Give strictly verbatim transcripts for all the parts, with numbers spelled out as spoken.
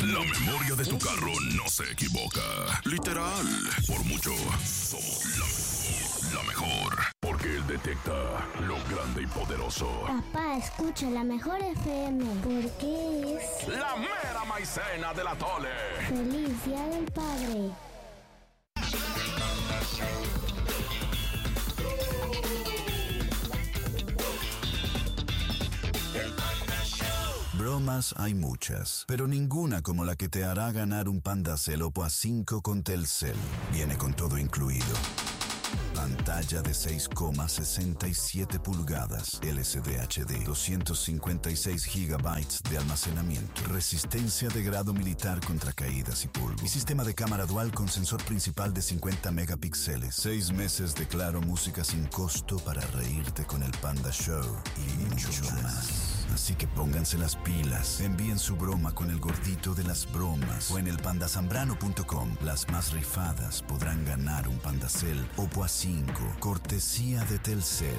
La memoria de tu carro no se equivoca. Literal. Por mucho, somos la, la mejor. Porque él detecta lo grande y poderoso. Papá, escucha la mejor F M. Porque es... La mera maicena de la Tole. ¡Feliz Día del Padre! Bromas hay muchas, pero ninguna como la que te hará ganar un Panda Cell Oppo A cinco con Telcel. Viene con todo incluido. Pantalla de seis coma sesenta y siete pulgadas, L C D H D, doscientos cincuenta y seis gigabytes de almacenamiento, resistencia de grado militar contra caídas y polvo, y sistema de cámara dual con sensor principal de cincuenta megapíxeles, seis meses de Claro Música sin costo para reírte con el Panda Show y mucho más. Así que pónganse las pilas, envíen su broma con el gordito de las bromas o en el panda zambrano punto com. Las más rifadas podrán ganar un Panda Cell Oppo A cinco, cortesía de Telcel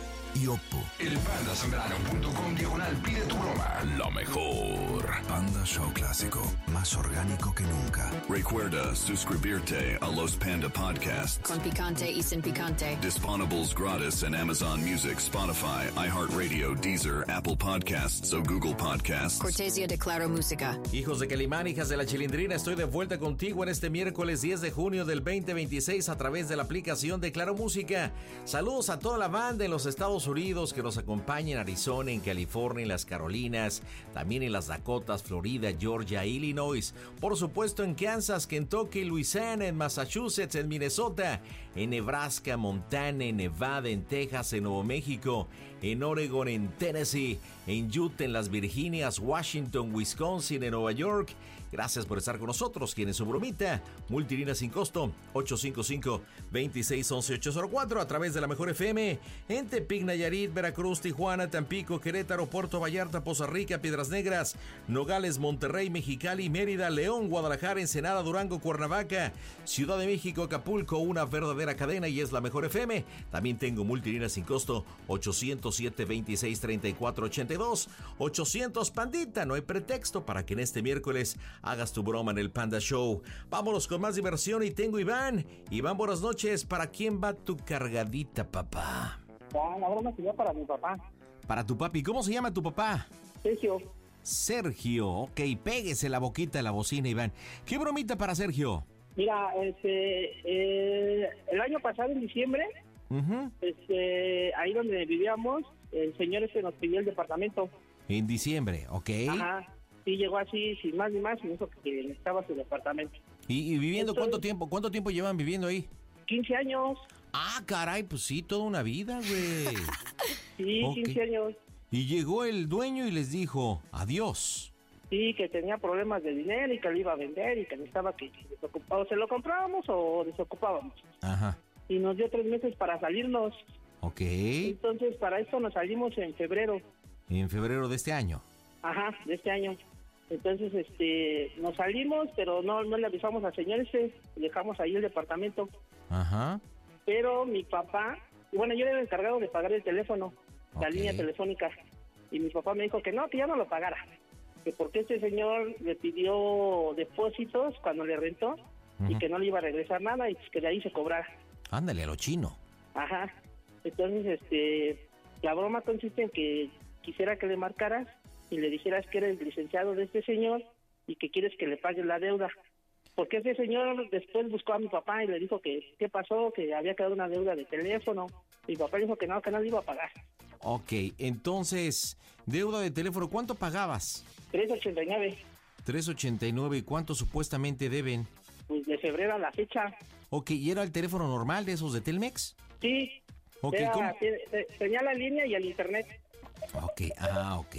y Oppo. El panda zambrano punto com diagonal pide tu broma. La mejor. Panda Show clásico, más orgánico que nunca. Recuerda suscribirte a los Panda Podcasts. Con picante y sin picante. Disponibles gratis en Amazon Music, Spotify, iHeartRadio, Deezer, Apple Podcasts o Google Podcasts. Cortesía de Claro Música. Hijos de Calimán, hijas de la Chilindrina, estoy de vuelta contigo en este miércoles diez de junio del veinte veintiséis a través de la aplicación de Claro Música. Saludos a toda la banda en los Estados Unidos que nos acompaña en Arizona, en California, en las Carolinas, también en las Dakotas, Florida, Georgia, Illinois, por supuesto en Kansas, Kentucky, Louisiana, en Massachusetts, en Minnesota, en Nebraska, Montana, en Nevada, en Texas, en Nuevo México, en Oregon, en Tennessee, en Utah, en las Virginias, Washington, Wisconsin, en Nueva York. Gracias por estar con nosotros. Tiene su bromita, multilínea sin costo, ocho cinco cinco, dos seis uno uno, ocho cero cuatro a través de la mejor F M en Tepic, Nayarit, Veracruz, Tijuana, Tampico, Querétaro, Puerto Vallarta, Poza Rica, Piedras Negras, Nogales, Monterrey, Mexicali, Mérida, León, Guadalajara, Ensenada, Durango, Cuernavaca, Ciudad de México, Acapulco, una verdadera cadena y es la mejor F M. También tengo multilínea sin costo, ocho cero siete, dos seis tres cuatro, ocho dos, ochocientos Pandita. No hay pretexto para que en este miércoles hagas tu broma en el Panda Show. Vámonos con más diversión y tengo Iván. Iván, buenas noches. ¿Para quién va tu cargadita, papá? Ah, la broma sería para mi papá. Para tu papi. ¿Cómo se llama tu papá? Sergio. Sergio. Ok, péguese la boquita de la bocina, Iván. ¿Qué bromita para Sergio? Mira, este, eh, el año pasado, en diciembre, uh-huh. este, ahí donde vivíamos, el señor este nos pidió el departamento. En diciembre, ok. Ajá. Sí, llegó así, sin más ni más, y dijo que necesitaba su departamento. ¿Y, y viviendo Entonces, cuánto tiempo? ¿Cuánto tiempo llevan viviendo ahí? quince años. Ah, caray, pues sí, toda una vida, güey. Sí, okay. quince años. Y llegó el dueño y les dijo, adiós. Sí, que tenía problemas de dinero y que lo iba a vender y que necesitaba que o se lo comprábamos o desocupábamos. Ajá. Y nos dio tres meses para salirnos. Ok. Entonces, para esto nos salimos en febrero. ¿En febrero de este año? Ajá, de este año. Entonces, este, nos salimos, pero no, no le avisamos al señor ese, dejamos ahí el departamento. Ajá. Pero mi papá, bueno, yo era el encargado de pagar el teléfono, okay. la línea telefónica, y mi papá me dijo que no, que ya no lo pagara, que porque este señor le pidió depósitos cuando le rentó, uh-huh. y que no le iba a regresar nada, y que de ahí se cobrara. Ándale, a lo chino. Ajá. Entonces, este, la broma consiste en que quisiera que le marcaras y le dijeras que eres licenciado de este señor y que quieres que le pagues la deuda. Porque ese señor después buscó a mi papá y le dijo que qué pasó, que había quedado una deuda de teléfono. Mi papá dijo que no, que no le iba a pagar. Ok, entonces, deuda de teléfono, ¿cuánto pagabas? tres ochenta y nueve. tres ochenta y nueve, ¿y cuánto supuestamente deben? Pues de febrero a la fecha. Ok, ¿y era el teléfono normal de esos de Telmex? Sí. Okay, era, ¿cómo? Tenía la línea y el internet. Ok, ah, ok,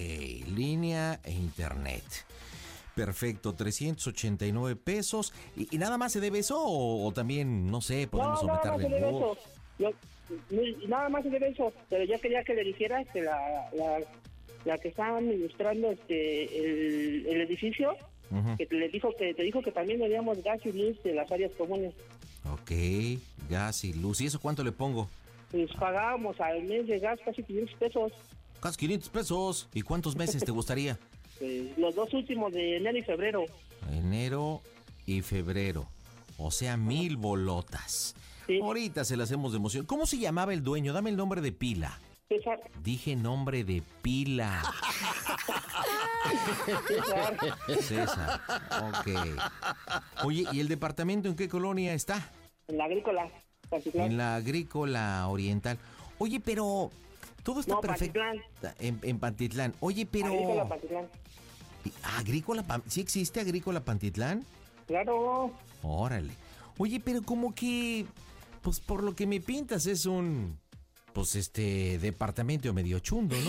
línea e internet. Perfecto, trescientos ochenta y nueve pesos. ¿Y, y nada más se debe eso o, o también, no sé, podemos no, aumentarle no, no, el voz? Yo, nada más se debe eso, pero yo quería que le dijeras que la, la, la que estaba administrando este el, el edificio, uh-huh. que te, le dijo que te dijo que también debíamos gas y luz de las áreas comunes. Ok, gas y luz. ¿Y eso cuánto le pongo? Pues pagábamos al mes de gas casi quinientos pesos. Casi quinientos pesos. ¿Y cuántos meses te gustaría? pues, los dos últimos de enero y febrero. Enero y febrero. O sea, mil bolotas. Sí. Ahorita se las hacemos de emoción. ¿Cómo se llamaba el dueño? Dame el nombre de pila. César. Dije nombre de pila. César. César. Ok. Oye, ¿y el departamento en qué colonia está? En la agrícola. Pantitlán. En la agrícola oriental. Oye, pero todo está No, perfecto. Pantitlán. En, en Pantitlán. Oye, pero... Agrícola Pantitlán. ¿Agrícola? Pan- ¿Sí existe Agrícola Pantitlán? Claro. Órale. Oye, pero como que, pues por lo que me pintas es un, pues este, departamento medio chundo, ¿no?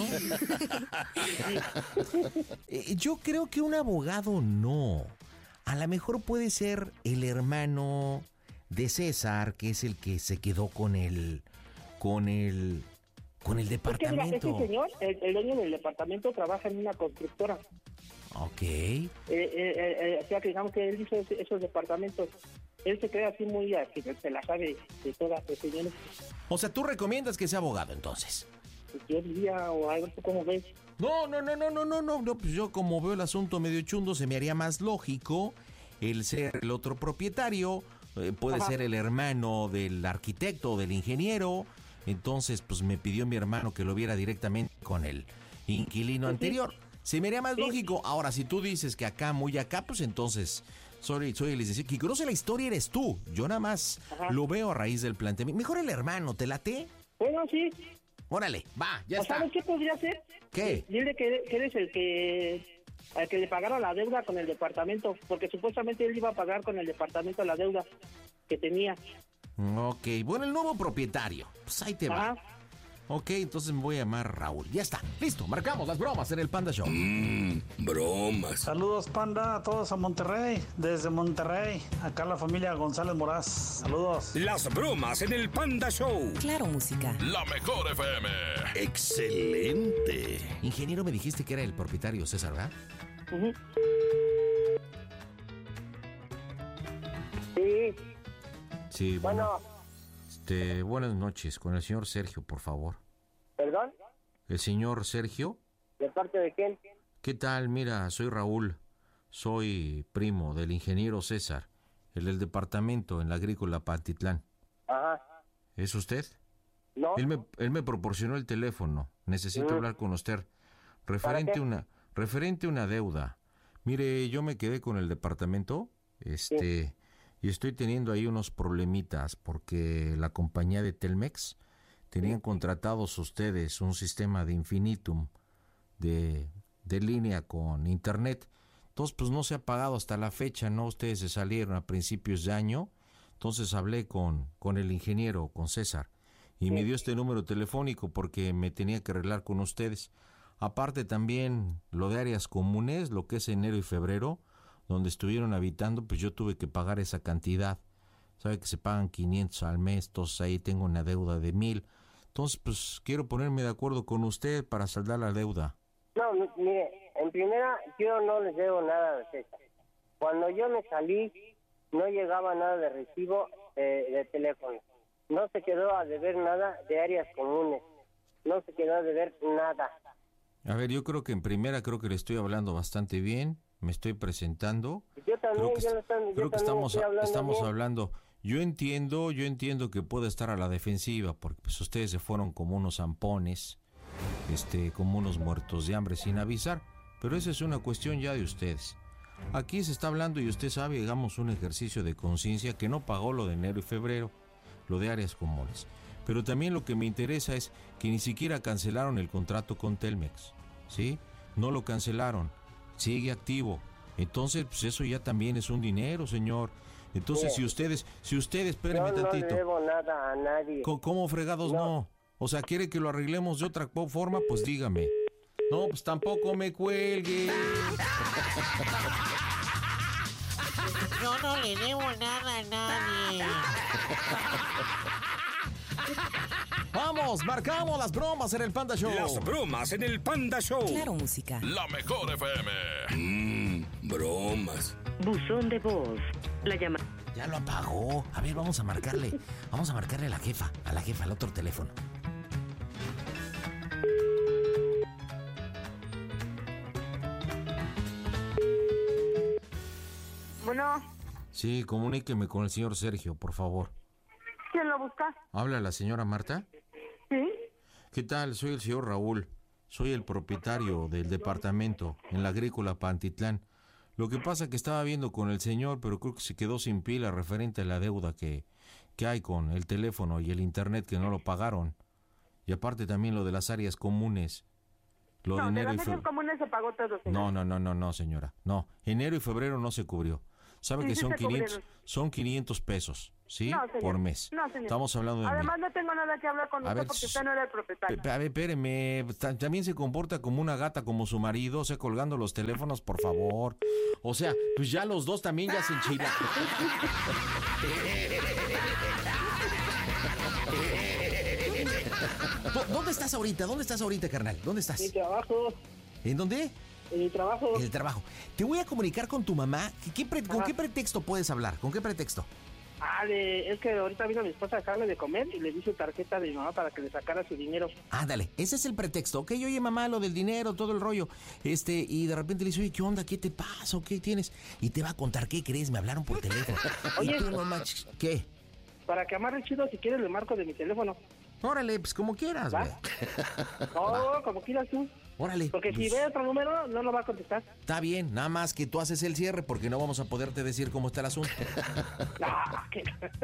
Eh, Yo creo que un abogado no. A lo mejor puede ser el hermano de César, que es el que se quedó con el, con el, con el Es que mira, ese departamento. señor, el, el dueño del departamento, trabaja en una constructora. Ok. Eh, eh, eh, eh, o sea, que digamos que él hizo ese- esos departamentos. Él se queda así muy, a- que se la sabe de todas las señores. O sea, tú recomiendas que sea abogado entonces. Yo diría, o algo, ¿tú cómo ves? No, no, no, no, no, no, no, no, pues yo como veo el asunto medio chundo, se me haría más lógico el ser el otro propietario, eh, puede Ajá. ser el hermano del arquitecto o del ingeniero, entonces pues me pidió mi hermano que lo viera directamente con el inquilino anterior. Se me haría más Sí. lógico. Ahora, si tú dices que acá, muy acá, pues entonces, soy, soy el licenciado. Quien conoce la historia eres tú, yo nada más Ajá. lo veo a raíz del planteamiento. Mejor el hermano, ¿te late? Bueno, sí. Órale, va, ya ¿O está. sabes qué podría hacer? ¿Qué? Dile que, que eres el que al que le pagaron la deuda con el departamento, porque supuestamente él iba a pagar con el departamento la deuda que tenía. Ok, bueno, el nuevo propietario. Pues ahí te va. Ajá. Ok, entonces me voy a llamar Raúl. Ya está, listo, marcamos las bromas en el Panda Show. Mmm, bromas. Saludos, Panda, a todos a Monterrey. Desde Monterrey, acá la familia González Moraz. Saludos. Las bromas en el Panda Show. Claro Música. La mejor F M. Excelente. Ingeniero, me dijiste que era el propietario César, ¿verdad? Ujú. Sí, Sí, bueno. bueno, Este, buenas noches, con el señor Sergio, por favor. ¿perdón? El señor Sergio, ¿De parte de quién? ¿qué tal? Mira, soy Raúl. Soy primo del ingeniero César, el del departamento en la agrícola Pantitlán. Ajá. ¿Es usted? No. Él me, él me proporcionó el teléfono. Necesito Mm. hablar con usted. Referente qué? una, referente una deuda. Mire, yo me quedé con el departamento, este, y estoy teniendo ahí unos problemitas porque la compañía de Telmex tenían contratados ustedes un sistema de infinitum de, de línea con internet. Entonces, pues no se ha pagado hasta la fecha, ¿no? Ustedes se salieron a principios de año. Entonces hablé con, con el ingeniero, con César, y me dio este número telefónico porque me tenía que arreglar con ustedes. Aparte también lo de áreas comunes, lo que es enero y febrero, donde estuvieron habitando, pues yo tuve que pagar esa cantidad. Sabe que se pagan quinientos al mes, entonces ahí tengo una deuda de mil. Entonces, pues quiero ponerme de acuerdo con usted para saldar la deuda. No, mi- mire, en primera, yo no les debo nada de César. Cuando yo me salí, no llegaba nada de recibo eh, de teléfono. No se quedó a deber nada de áreas comunes. No se quedó a deber nada. A ver, yo creo que en primera creo que le estoy hablando bastante bien, me estoy presentando. Yo también, Creo que, yo est- lo están- yo creo que también estamos, estoy hablando estamos bien. hablando. Yo entiendo, yo entiendo que puede estar a la defensiva, porque pues ustedes se fueron como unos zampones, este, como unos muertos de hambre sin avisar, pero esa es una cuestión ya de ustedes. Aquí se está hablando y usted sabe, hagamos un ejercicio de conciencia que no pagó lo de enero y febrero, lo de áreas comunes. Pero también lo que me interesa es que ni siquiera cancelaron el contrato con Telmex, ¿sí? No lo cancelaron, sigue activo. Entonces, pues eso ya también es un dinero, señor. Entonces, Bien. si ustedes, si ustedes, Yo espérenme no le tantito. debo nada a nadie. Co- ¿Cómo fregados no. No. O sea, ¿quiere que lo arreglemos de otra po- forma? Pues dígame. No, pues tampoco me cuelgue. Yo no le debo nada a nadie. Vamos, marcamos las bromas en el Panda Show. Las bromas en el Panda Show. Claro Música. La mejor F M. Mmm, bromas. Buzón de voz. La llama. Ya lo apagó. A ver, vamos a marcarle. Vamos a marcarle a la jefa, a la jefa, al otro teléfono. Bueno. Sí, comuníqueme con el señor Sergio, por favor. ¿Quién lo busca? ¿Habla la señora Marta? Sí. ¿Qué tal? Soy el señor Raúl. Soy el propietario del departamento en la Agrícola Pantitlán. Lo que pasa que estaba viendo con el señor, pero creo que se quedó sin pila referente a la deuda que, que hay con el teléfono y el internet que no lo pagaron. Y aparte también lo de las áreas comunes. Lo no, de enero de y las fe... áreas comunes se pagó todo, señor. No, no, no, no, no, señora. No, enero y febrero no se cubrió. ¿Sabe Sí, que sí son se quinientos, cubrieron. son quinientos pesos, ¿sí? No, señor. Por mes. No, señor. Estamos hablando de Además, mil. no tengo nada que hablar con A usted ver, porque s- usted no era el propietario. Pe- A ver, espéreme, ta- también se comporta como una gata, como su marido, o sea, colgando los teléfonos, por favor. O sea, pues ya los dos también ya se enchilan. ¿Dó- ¿Dónde estás ahorita? ¿Dónde estás ahorita, carnal? ¿Dónde estás? Mi trabajo, ¿En dónde? en mi trabajo. En el trabajo. Te voy a comunicar con tu mamá. ¿Qué- qué pre- ¿Con Ajá. qué pretexto puedes hablar? ¿Con qué pretexto? Ah, de- es que ahorita vino mi esposa a dejarme de comer y le di su tarjeta de mi mamá para que le sacara su dinero. Ándale, ese es el pretexto. Ok, oye, mamá, lo del dinero, todo el rollo. Este, y de repente le dice, oye, ¿qué onda? ¿Qué te pasa? ¿O qué tienes? Y te va a contar, ¿qué crees? Me hablaron por teléfono. Oye. Y tú no manches, ¿qué? Para que amarre chido, si quieres le marco de mi teléfono. Órale, pues como quieras, ¿Va? güey. No, como quieras tú. Órale. Porque si pues, ve otro número, no lo va a contestar. Está bien, nada más que tú haces el cierre porque no vamos a poderte decir cómo está el asunto. Ah, qué-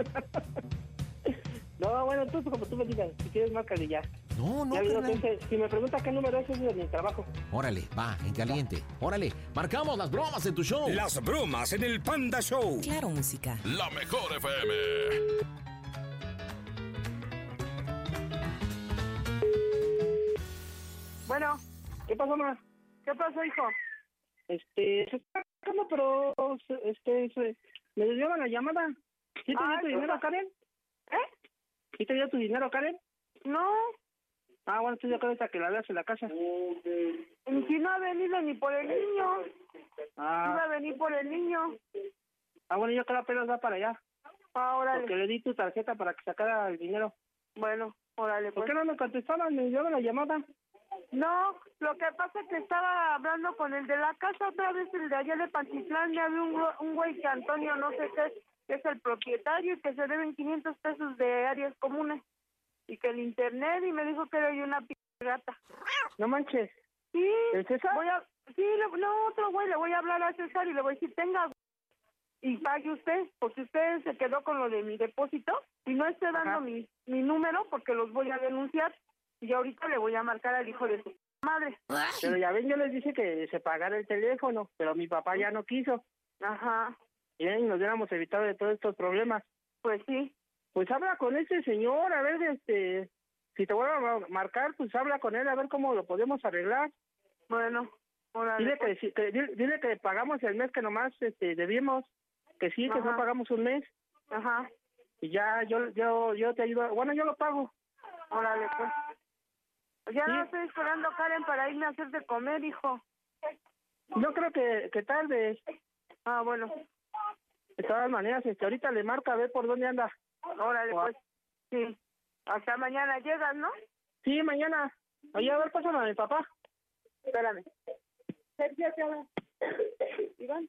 No, bueno, tú como tú me digas, si quieres márcale ya. No, no, Ya digo, carnal. entonces, si me pregunta qué número es, ese es de mi trabajo. Órale, va, en caliente. Órale, marcamos las bromas en tu show. Las bromas en el Panda Show. Claro Música. La mejor F M. Bueno, ¿Qué pasó, mamá? ¿qué pasó, hijo? Este, se está marcando, pero se- este, se, me desviaban la llamada. ¿Sí te dio Ay, tu pues, dinero, Karen? ¿Eh? ¿Sí te dio tu dinero, Karen? No, Ah, bueno, entonces yo creo hasta que la veas en la casa. y si no ha venido ni por el niño. Iba Ah, a venir por el niño. ah bueno, yo creo que apenas va para allá. Ahora, Porque le di tu tarjeta para que sacara el dinero. bueno, órale, ¿Por pues. qué no me contestaban? Me desviaban la llamada. No, lo que pasa es que estaba hablando con el de la casa otra vez, el de allá de Pantitlán. Ya había un, gru- un güey que Antonio, no sé qué, que es el propietario y que se deben quinientos pesos de áreas comunes. Y que el internet, y me dijo que era yo una p gata. No manches. Sí, ¿El César? voy a, sí, le- no, otro güey, le voy a hablar a César y le voy a decir, tenga y pague usted, porque usted se quedó con lo de mi depósito y no esté dando Ajá. mi, mi número porque los voy a denunciar y ahorita le voy a marcar al hijo de su madre. Pero ya ven, yo les dije que se pagara el teléfono, pero mi papá ya no quiso. Ajá, Y ahí nos hubiéramos evitado de todos estos problemas. pues sí, Pues habla con ese señor, a ver, este, si te vuelvo a ma- marcar, pues habla con él, a ver cómo lo podemos arreglar. bueno, órale, Dile que, pues. sí, que dile, dile que pagamos el mes que nomás este, debimos, que sí, que Ajá. no pagamos un mes, Ajá, y ya yo yo yo te ayudo, bueno, yo lo pago. órale, pues. Ya Sí. no estoy esperando a Karen para irme a hacer de comer, hijo. Yo creo que, que tarde, Ah, bueno, de todas maneras, este, ahorita le marca a ver por dónde anda. órale, Guau. pues. Sí, hasta mañana llegas, ¿no? Sí, mañana. Oye, a ver, pásame a mi papá. Espérame. Sergio, ¿qué habla? Iván.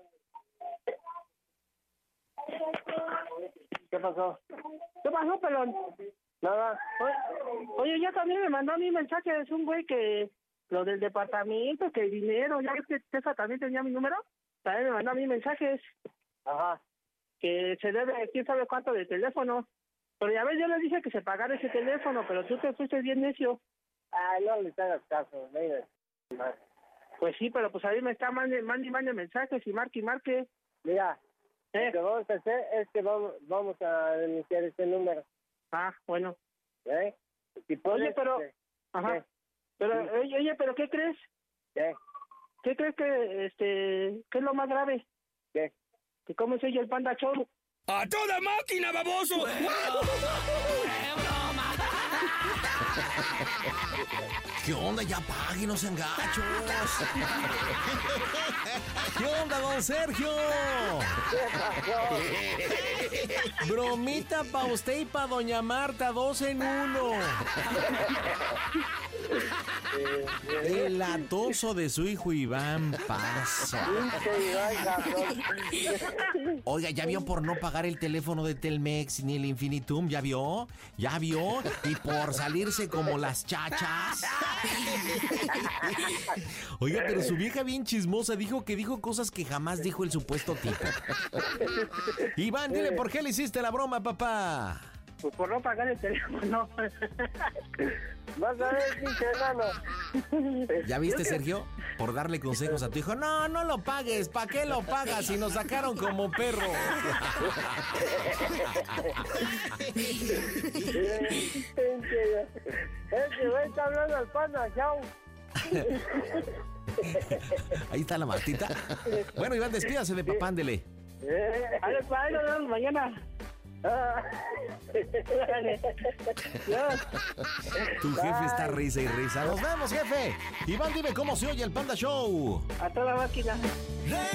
¿Qué pasó? ¿Qué pasó, pelón? Nada. Oye, oye, ya también me mandó a mí mensaje, es un güey que lo del departamento, que el dinero, ya ves que César también tenía mi número, también me mandó a mí mensajes Ajá. que se debe quién sabe cuánto de teléfono. Pero ya ves, yo le dije que se pagara ese teléfono, pero tú te fuiste bien necio. Ah, no les hagas caso, mira. Pues sí, pero pues ahí me está mande, mande y mande mensajes y marque y marque. Mira, ¿Eh? lo que vamos a hacer es que vamos, vamos a denunciar este número. Ah, bueno. ¿Eh? Si puedes, Oye, pero... este, Ajá. ¿qué? Pero, Sí. oye, oye, pero ¿qué crees? ¿Qué? ¿Qué crees que, este, qué es lo más grave? ¿Qué? Que cómo se oye el Panda Show. ¡A toda máquina, baboso! ¿Qué onda? Ya paguen, no sean gachos. ¿Qué onda, don Sergio? Bromita pa' usted y pa' doña Marta, dos en uno. El atoso de su hijo Iván Paso. Oiga, ¿ya vio por no pagar el teléfono de Telmex ni el Infinitum? ¿Ya vio? ¿Ya vio? Y por salirse como las chachas. Oiga, pero su vieja bien chismosa dijo que dijo cosas que jamás dijo el supuesto tipo. Iván, dile por qué le hiciste la broma, papá. Pues por no pagar el teléfono. Vas a ver, pinche enano. ¿Ya viste, Sergio? Por darle consejos a tu hijo. No, no lo pagues. ¿Para qué lo pagas si nos sacaron como perro? Ese güey está hablando al Panda Show. Ahí está la Martita. Bueno, Iván, despídase de papá, ándele. A ver, para ahí nos vemos mañana. Tu jefe está risa y risa. Nos vemos, jefe. Iván, dime cómo se oye el Panda Show. A toda máquina.